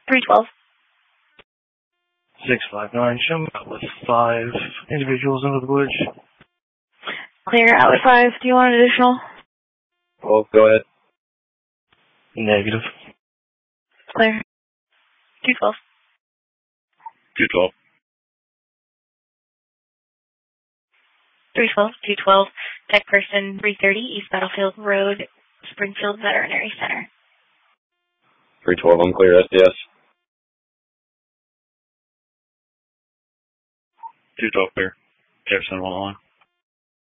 312. 659, show me out with 5 individuals into the woods. Clear out with 5. Do you want an additional? Well, go ahead. Negative. Clear. 212. 212. 312. 212. Tech person 330 East Battlefield Road, Springfield Veterinary Center. 312, unclear, SDS. 212 clear. Jefferson 101.